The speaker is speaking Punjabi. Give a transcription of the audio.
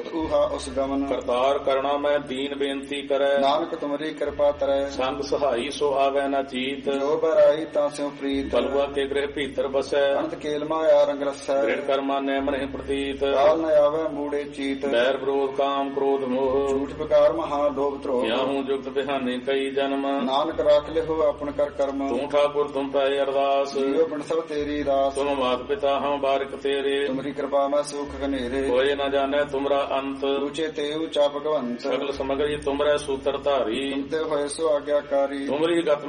ਊਹਾ ਉਸ ਗਮਨ। ਕਰਤਾਰ ਕਰਣਾ ਮੈਂ ਦੀਨ ਬੇਨਤੀ ਕਰੈ, ਨਾਨਕ ਤੁਮਰੀ ਕਿਰਪਾ ਤਰੈ। ਸੰਗ ਸਹਾਈ ਸੋ ਆਵੈ ਨਾ ਚੀਤ, ਜੋ ਬਰਾਈ ਤਾਂ ਸਿਉ ਪ੍ਰੀਤ। ਬਲਵਾ ਕੇ ਗ੍ਰਹਿ ਭੀਤਰ ਬਸੈ, ਅੰਤ ਕੇਲ ਮਾਇਆ ਰੰਗ ਰਸੈ। ਗ੍ਰਹਿ ਕਰਮਾ ਨੈ ਮਨਿ ਪ੍ਰਤੀਤ, ਕਾਲ ਨ ਆਵੈ ਮੂੜੇ ਚੀਤ। ਬੈਰ ਵਿਰੋਧ ਕਾਮ ਕ੍ਰੋਧ ਮੋਹ, ਝੂਠ ਬਕਾਰ ਮਹਾ ਲੋਭ ਧਰੋਹ। ਯਾਹੂ ਜੁਗਤ ਬਿਹਾਨੇ ਕਈ ਜਨਮ, ਨਾਨਕ ਰਾਖ ਲਿਹੁ ਆਪਨ ਕਰ ਕਰਮ। ਤੂੰ ਠਾਕੁਰ ਤੁਮ ਪੈ ਅਰਦਾਸ, ਜੀਉ ਬਿਨ ਸਭ ਤੇਰੀ ਰਾਸ। ਤੁਮ ਮਾਤ ਪਿਤਾ ਹਮ ਬਾਰਿਕ ਤੇਰੇ, ਤੁਮਰੀ ਕਿਰਪਾ ਮੈਂ ਸੁਖ ਘਨੇਰੇ। ਹੋਏ ਨ ਜਾਣੈ ਤੁਮਰਾ ਅੰਤ, ਊਚੇ ਤੇ ਊਚਾ ਭਗਵੰਤ। ਸਗਲ ਸਮਗਰੀ ਤੁਮਰੈ ਸੂਤਰ ਧਾਰੀ, ਤੁਮ ਤੇ ਹੋਏ ਸੋ ਆਗਿਆਕਾਰੀ। ਤੁਮਰੀ ਗਤ